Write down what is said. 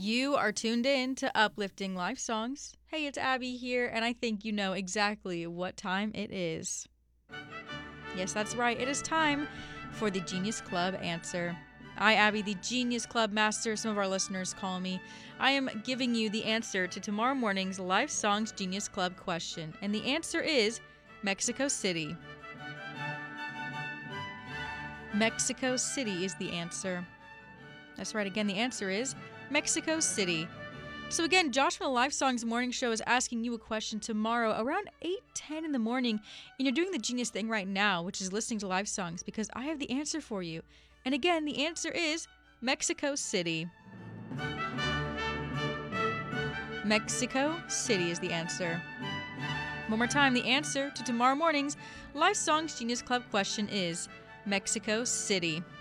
You are tuned in to Uplifting Life Songs. Hey, it's Abby here, and I think you know exactly what time it is. Yes, that's right. It is time for the Genius Club answer. I, Abby, the Genius Club Master, some of our listeners call me. I am giving you the answer to tomorrow morning's Life Songs Genius Club question, and the answer is Mexico City. Mexico City is the answer. That's right. Again, the answer is Mexico City. So again, Josh from the Life Songs Morning Show is asking you a question tomorrow around 8:10 in the morning, and you're doing the genius thing right now, which is listening to live songs, because I have the answer for you. And again, the answer is Mexico City. Mexico City is the answer. One more time, the answer to tomorrow morning's Life Songs Genius Club question is Mexico City.